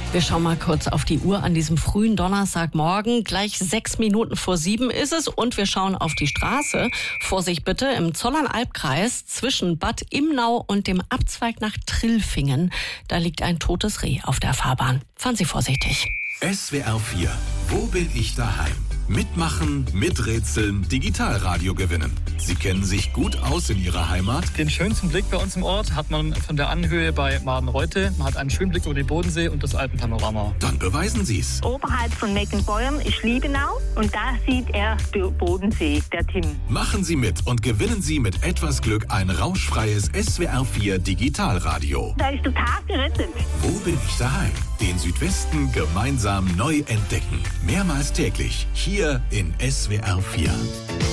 Wir schauen mal kurz auf die Uhr an diesem frühen Donnerstagmorgen. Gleich 6 Minuten vor 7 ist es und wir schauen auf die Straße. Vorsicht bitte, im Zollern-Albkreis zwischen Bad Imnau und dem Abzweig nach Trilfingen. Da liegt ein totes Reh auf der Fahrbahn. Fahren Sie vorsichtig. SWR 4. Wo bin ich daheim? Mitmachen, miträtseln, Digitalradio gewinnen. Sie kennen sich gut aus in Ihrer Heimat? Den schönsten Blick bei uns im Ort hat man von der Anhöhe bei Madenreute. Man hat einen schönen Blick über den Bodensee und das Alpenpanorama. Dann beweisen Sie es. Oberhalb von Meckenbeuern ist Liebenau und da sieht er den Bodensee, der Tim. Machen Sie mit und gewinnen Sie mit etwas Glück ein rauschfreies SWR 4 Digitalradio. Da ist der Tag gerettet. Wo bin ich daheim? Den Südwesten gemeinsam neu entdecken. Mehrmals täglich hier in SWR 4.